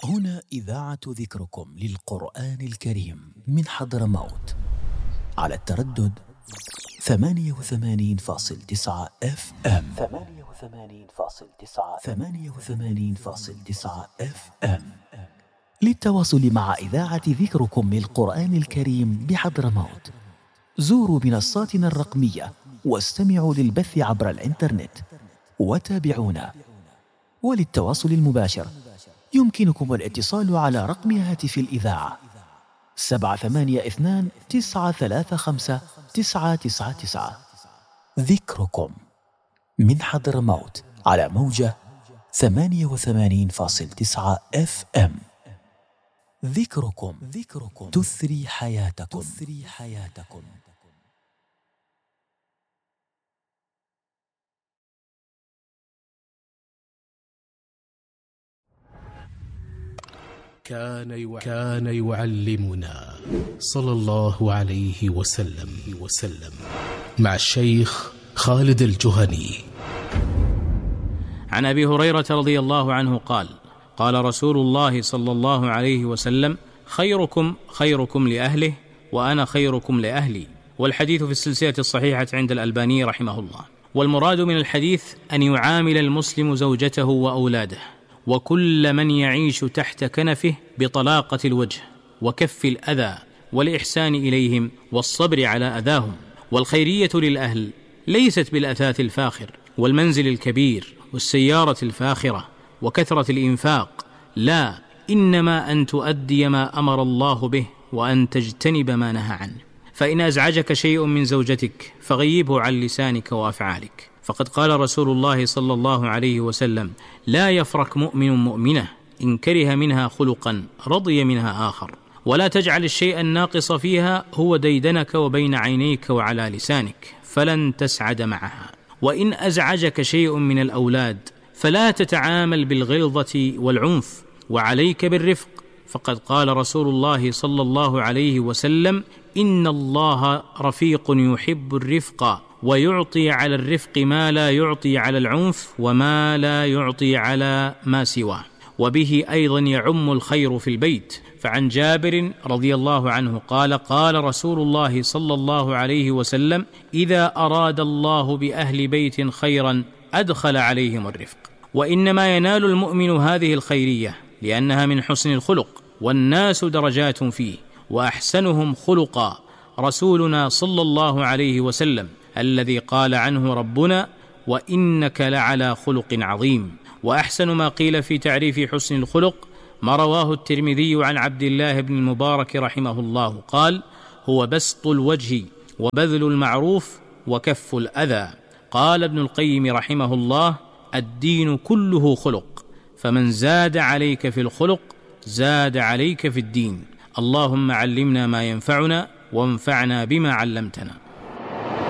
هنا إذاعة ذكركم للقرآن الكريم من حضرموت على التردد 88.9 FM 88.9 FM. للتواصل مع إذاعة ذكركم للقرآن الكريم بحضرموت زوروا منصاتنا الرقمية واستمعوا للبث عبر الإنترنت وتابعونا. وللتواصل المباشر يمكنكم الاتصال على رقم هاتف الإذاعة 782-935-999. ذكركم من حضرموت على موجة 88.9 FM. ذكركم تثري حياتكم. كان يعلمنا صلى الله عليه وسلم مع الشيخ خالد الجهني. عن أبي هريرة رضي الله عنه قال: قال رسول الله صلى الله عليه وسلم: خيركم لأهله وأنا خيركم لأهلي. والحديث في السلسلة الصحيحة عند الألباني رحمه الله. والمراد من الحديث أن يعامل المسلم زوجته وأولاده وكل من يعيش تحت كنفه بطلاقة الوجه وكف الأذى والإحسان إليهم والصبر على أذاهم. والخيرية للأهل ليست بالأثاث الفاخر والمنزل الكبير والسيارة الفاخرة وكثرة الإنفاق، لا، إنما أن تؤدي ما أمر الله به وأن تجتنب ما نهى عنه. فإن أزعجك شيء من زوجتك فغيبه عن لسانك وأفعالك، فقد قال رسول الله صلى الله عليه وسلم: لا يفرق مؤمن مؤمنة إن كره منها خلقا رضي منها آخر. ولا تجعل الشيء الناقص فيها هو ديدنك وبين عينيك وعلى لسانك، فلن تسعد معها. وإن أزعجك شيء من الأولاد فلا تتعامل بالغلظة والعنف، وعليك بالرفق، فقد قال رسول الله صلى الله عليه وسلم: إن الله رفيق يحب الرفق، ويعطي على الرفق ما لا يعطي على العنف وما لا يعطي على ما سواه. وبه أيضا يعم الخير في البيت. فعن جابر رضي الله عنه قال: قال رسول الله صلى الله عليه وسلم: إذا أراد الله بأهل بيت خيرا أدخل عليهم الرفق. وإنما ينال المؤمن هذه الخيرية لأنها من حسن الخلق، والناس درجات فيه، وأحسنهم خلقا رسولنا صلى الله عليه وسلم الذي قال عنه ربنا: وإنك لعلى خلق عظيم. وأحسن ما قيل في تعريف حسن الخلق ما رواه الترمذي عن عبد الله بن المبارك رحمه الله قال: هو بسط الوجه وبذل المعروف وكف الأذى. قال ابن القيم رحمه الله: الدين كله خلق، فمن زاد عليك في الخلق زاد عليك في الدين. اللهم علمنا ما ينفعنا وانفعنا بما علمتنا.